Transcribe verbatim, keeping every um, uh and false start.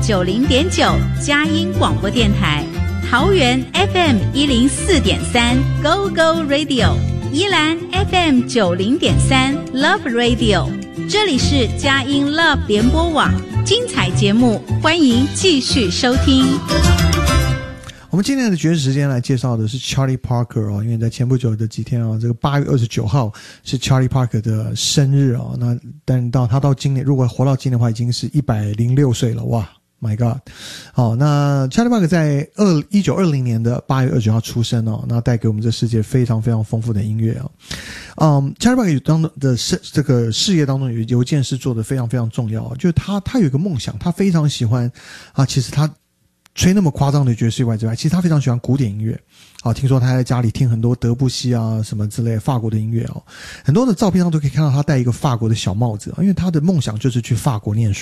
九零点九佳音广播电台，桃园 F M 一零四点三 Go Go Radio， 宜兰 F M 九零点三 Love Radio， 这里是佳音 Love 联播网，精彩节目欢迎继续收听。 我们今天的爵士时间来介绍的是 Charlie Parker 哦，因为在前不久的几天啊，这个八月二十九号是 Charlie Parker 的生日哦。那但到他到今年，如果活到今年的话，已经是一百零六岁了，哇 ，My God！ 好，那 Charlie Parker 在二一九二零年的八月二十九号出生哦，那带给我们这世界非常非常丰富的音乐哦。嗯 ，Charlie Parker 当的事这个事业当中有有一件事做得非常非常重要，就是他他有一个梦想，他非常喜欢啊，其实他。吹那么夸张的爵士乐之外，其实他非常喜欢古典音乐。啊，听说他在家里听很多德布西啊什么之类的法国的音乐哦。很多的照片上都可以看到他戴一个法国的小帽子，因为他的梦想就是去法国念书。